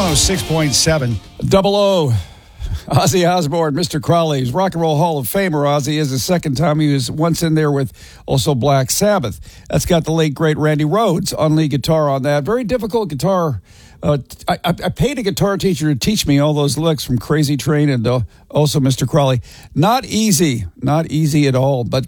106.7. Double O. Ozzy Osbourne, Mr. Crowley's Rock and Roll Hall of Famer. Ozzy is the second time. He was once in there with also Black Sabbath. That's got the late, great Randy Rhoads on lead guitar on that. Very difficult guitar. I paid a guitar teacher to teach me all those licks from Crazy Train and also Mr. Crowley. Not easy at all. But